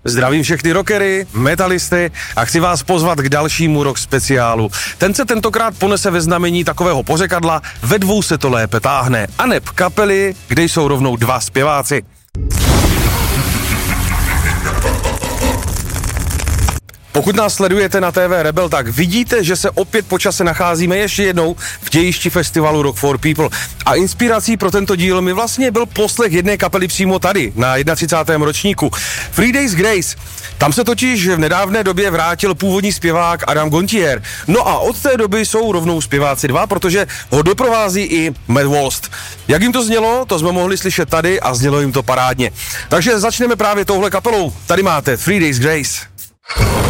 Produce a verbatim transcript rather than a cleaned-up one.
Zdravím všechny rockery, metalisty a chci vás pozvat k dalšímu rock speciálu. Ten se tentokrát ponese ve znamení takového pořekadla ve dvou se to lépe táhne. A neb kapely, kde jsou rovnou dva zpěváci. Pokud nás sledujete na T V Rebel, tak vidíte, že se opět po čase nacházíme ještě jednou v dějišti festivalu Rock for People. A inspirací pro tento díl mi vlastně byl poslech jedné kapely přímo tady, na třicátém prvním ročníku. Three Days Grace. Tam se totiž v nedávné době vrátil původní zpěvák Adam Gontier. No a od té doby jsou rovnou zpěváci dva, protože ho doprovází i Matt Walst. Jak jim to znělo, to jsme mohli slyšet tady a znělo jim to parádně. Takže začneme právě touhle kapelou. Tady máte Three Days Grace.